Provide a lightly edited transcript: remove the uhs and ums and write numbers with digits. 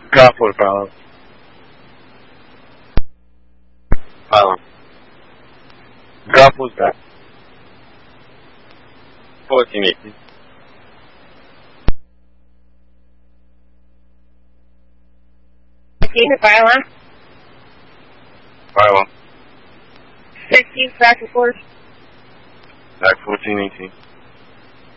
Drop for follow. Follow. Drop was back. 1418. Fire 5-1. 60, back and forth. Back 1418.